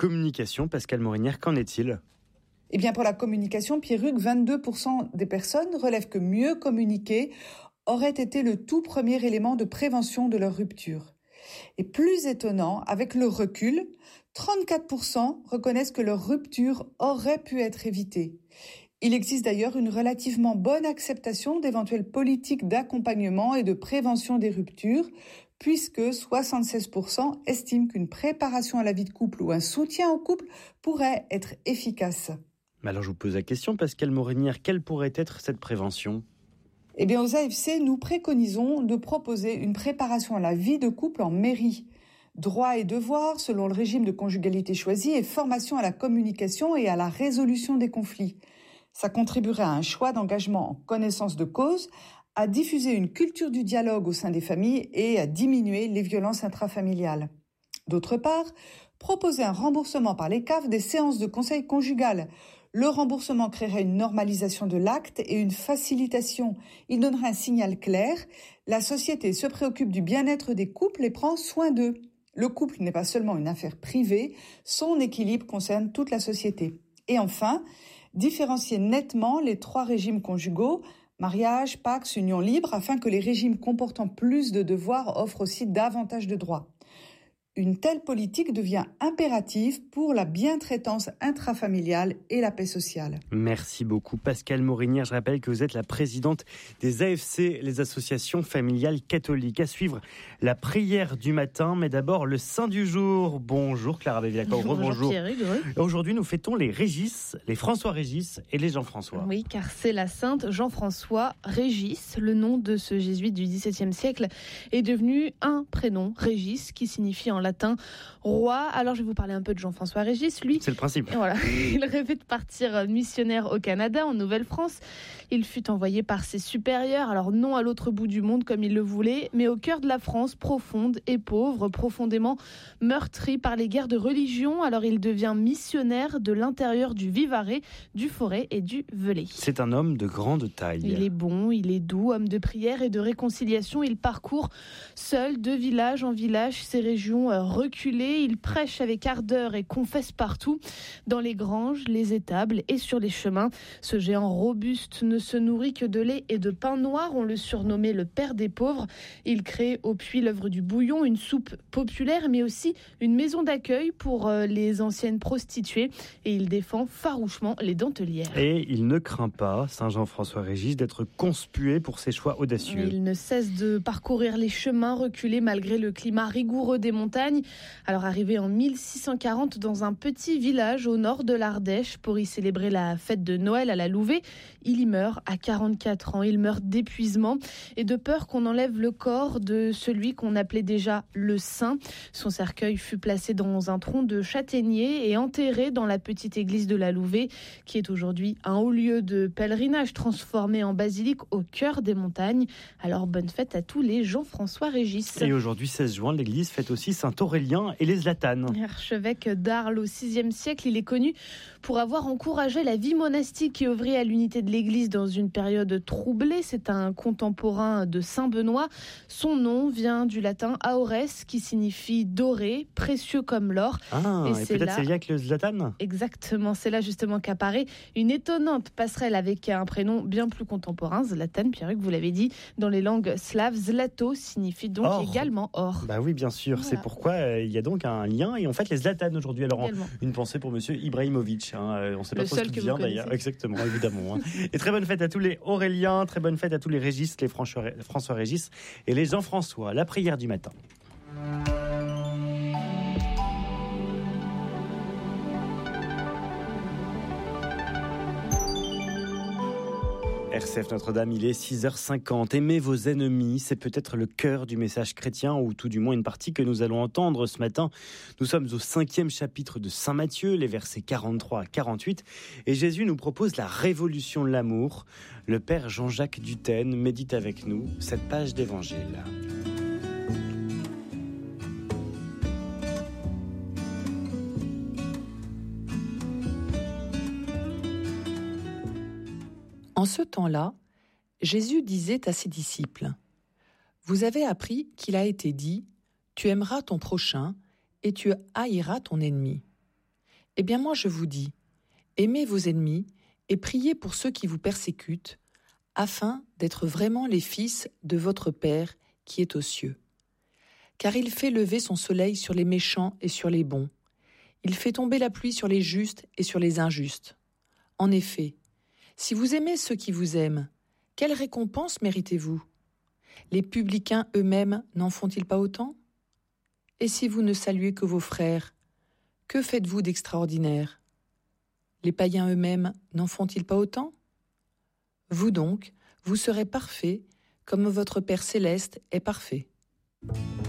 communication. Pascale Morinière, qu'en est-il ? Eh bien, pour la communication, Pierruc, 22% des personnes relèvent que mieux communiquer aurait été le tout premier élément de prévention de leur rupture. Et plus étonnant, avec le recul, 34% reconnaissent que leur rupture aurait pu être évitée. Il existe d'ailleurs une relativement bonne acceptation d'éventuelles politiques d'accompagnement et de prévention des ruptures, puisque 76% estiment qu'une préparation à la vie de couple ou un soutien au couple pourrait être efficace. Alors je vous pose la question, Pascale Morinière, quelle pourrait être cette prévention ? Eh bien, aux AFC, nous préconisons de proposer une préparation à la vie de couple en mairie. Droits et devoirs selon le régime de conjugalité choisi et formation à la communication et à la résolution des conflits. Ça contribuerait à un choix d'engagement en connaissance de cause, à diffuser une culture du dialogue au sein des familles et à diminuer les violences intrafamiliales. D'autre part, proposer un remboursement par les CAF des séances de conseil conjugal. Le remboursement créerait une normalisation de l'acte et une facilitation. Il donnerait un signal clair. La société se préoccupe du bien-être des couples et prend soin d'eux. Le couple n'est pas seulement une affaire privée, son équilibre concerne toute la société. Et enfin, différencier nettement les 3 régimes conjugaux, mariage, pax, union libre, afin que les régimes comportant plus de devoirs offrent aussi davantage de droits. Une telle politique devient impérative pour la bientraitance intrafamiliale et la paix sociale. Merci beaucoup Pascale Morinière. Je rappelle que vous êtes la présidente des AFC, les associations familiales catholiques. À suivre la prière du matin, mais d'abord le saint du jour. Bonjour Clara Bevilacqua. Bonjour Pierre. Aujourd'hui nous fêtons les Régis, les François Régis et les Jean-François. Oui, car c'est la sainte Jean-François Régis. Le nom de ce jésuite du XVIIe siècle est devenu un prénom, Régis, qui signifie en latin roi. Alors je vais vous parler un peu de Jean-François Régis. Lui, c'est le principe. Voilà, il rêvait de partir missionnaire au Canada, en Nouvelle-France. Il fut envoyé par ses supérieurs, alors non à l'autre bout du monde comme il le voulait, mais au cœur de la France profonde et pauvre, profondément meurtrie par les guerres de religion. Alors il devient missionnaire de l'intérieur du Vivarais, du Forez et du Velay. C'est un homme de grande taille. Il est bon, il est doux, homme de prière et de réconciliation. Il parcourt seul de village en village ces régions reculées. Il prêche avec ardeur et confesse partout, dans les granges, les étables et sur les chemins. Ce géant robuste ne se nourrit que de lait et de pain noir. On le surnommait le père des pauvres. Il crée au puits l'œuvre du bouillon, une soupe populaire, mais aussi une maison d'accueil pour les anciennes prostituées. Et il défend farouchement les dentelières. Et il ne craint pas, Saint Jean-François Régis, d'être conspué pour ses choix audacieux. Il ne cesse de parcourir les chemins reculés malgré le climat rigoureux des montagnes. Alors arrivé en 1640 dans un petit village au nord de l'Ardèche pour y célébrer la fête de Noël à la Louvet, il y meurt à 44 ans. Il meurt d'épuisement et de peur qu'on enlève le corps de celui qu'on appelait déjà le saint. Son cercueil fut placé dans un tronc de châtaignier et enterré dans la petite église de la Louvet, qui est aujourd'hui un haut lieu de pèlerinage transformé en basilique au cœur des montagnes. Alors bonne fête à tous les Jean-François Régis. Et aujourd'hui 16 juin, l'église fête aussi Saint Aurélien et les Zlatanes. Archevêque d'Arles au VIe siècle, il est connu pour avoir encouragé la vie monastique et œuvré à l'unité de l'Église dans une période troublée. C'est un contemporain de Saint Benoît. Son nom vient du latin aures, qui signifie doré, précieux comme l'or. Ah, et peut-être là, c'est lié avec le Zlatan ? Exactement, c'est là justement qu'apparaît une étonnante passerelle avec un prénom bien plus contemporain, Zlatan, Pierruc, vous l'avez dit, dans les langues slaves, zlato signifie donc également or. Bah oui, bien sûr, voilà. C'est pourquoi il y a donc un lien, et on fête les Zlatan aujourd'hui. Alors une pensée pour monsieur Ibrahimovic, on ne sait pas trop ce qu'il vient d'ailleurs. Exactement, évidemment. Et très bonne fête à tous les Auréliens, très bonne fête à tous les Régis, les François Régis et les Jean-François. La prière du matin. RCF Notre-Dame, il est 6h50. Aimez vos ennemis, c'est peut-être le cœur du message chrétien, ou tout du moins une partie que nous allons entendre ce matin. Nous sommes au 5e chapitre de Saint Matthieu, les versets 43 à 48, et Jésus nous propose la révolution de l'amour. Le Père Jean-Jacques Dutène médite avec nous cette page d'évangile. En ce temps-là, Jésus disait à ses disciples : « Vous avez appris qu'il a été dit : tu aimeras ton prochain et tu haïras ton ennemi. Eh bien moi je vous dis, aimez vos ennemis et priez pour ceux qui vous persécutent, afin d'être vraiment les fils de votre Père qui est aux cieux. Car il fait lever son soleil sur les méchants et sur les bons. Il fait tomber la pluie sur les justes et sur les injustes. En effet, si vous aimez ceux qui vous aiment, quelle récompense méritez-vous ? Les publicains eux-mêmes n'en font-ils pas autant ? Et si vous ne saluez que vos frères, que faites-vous d'extraordinaire ? Les païens eux-mêmes n'en font-ils pas autant ? Vous donc, vous serez parfaits comme votre Père céleste est parfait.